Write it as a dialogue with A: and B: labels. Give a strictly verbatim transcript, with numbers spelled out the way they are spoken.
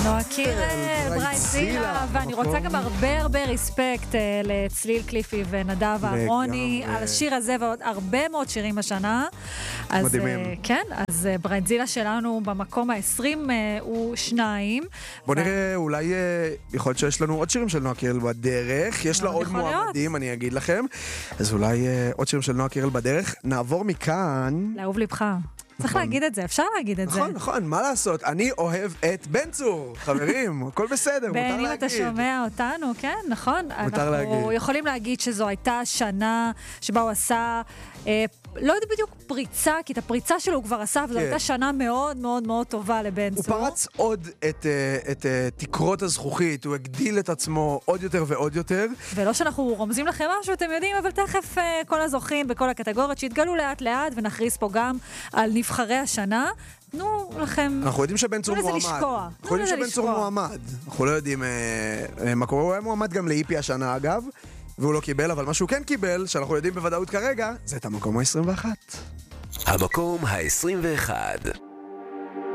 A: נועה קירל, ברייטזילה, ואני רוצה גם הרבה הרבה ריספקט לצליל קליפי ונדב אהרוני על השיר הזה ועוד הרבה מאוד שירים השנה.
B: מדהימים.
A: כן, אז ברייטזילה שלנו במקום ה-עשרים ושניים.
B: בוא נראה, אולי יכול להיות שיש לנו עוד שירים של נועה קירל בדרך, יש לה עוד מועמדים, אני אגיד לכם. אז אולי עוד שירים של נועה קירל בדרך. נעבור מכאן...
A: לאהוב לבך. צריך להגיד את זה, אפשר להגיד את זה.
B: נכון, נכון, מה לעשות? אני אוהב את בן צור, חברים, הכל בסדר, מותר להגיד.
A: בן, אם אתה שומע אותנו, כן, נכון.
B: מותר להגיד.
A: אנחנו יכולים להגיד שזו הייתה שנה שבה הוא עשה, אה, לא יודע בדיוק פריצה, כי את הפריצה שלו הוא כבר עשה, וזו הייתה שנה מאוד מאוד מאוד טובה לבן צור.
B: הוא פרץ עוד את, את, את תקרות הזכוכית, הוא הגדיל את עצמו עוד יותר ועוד יותר.
A: ולא שאנחנו רומזים לכם משהו, אתם יודעים, אבל תכף כל הזוכים בכל הקטגוריות שהתגלו לאט לאט, ונכריז פה גם על נבחרי השנה. תנו לכם...
B: אנחנו יודעים שבן צור מועמד.
A: לשקוע.
B: אנחנו יודעים שבן צור מועמד. אנחנו לא יודעים אה, מה קורה. הוא היה מועמד גם לאיפי השנה אגב, והוא לא קיבל, אבל מה שהוא כן קיבל, שאנחנו יודעים בוודאות כרגע, זה את המקום ה-עשרים ואחת.
C: המקום ה-עשרים ואחת.